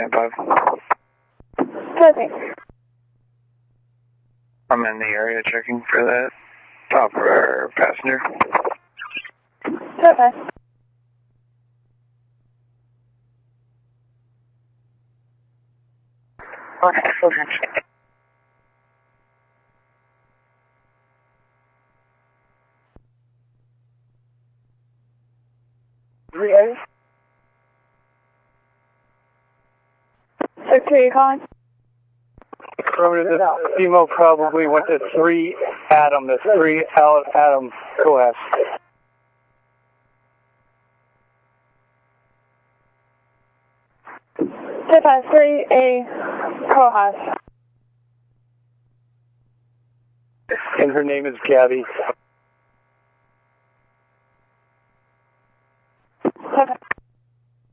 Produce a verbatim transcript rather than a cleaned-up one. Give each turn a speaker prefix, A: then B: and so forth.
A: stand five.
B: Perfect.
A: I'm in the area checking for that operator passenger.
B: Perfect.
C: On excellent.
B: three A. six three, calling.
D: Affirmative. This emo probably went to three Adam. That's three Adam Coas.
B: Five three A Cohas.
D: And her name is Gabby.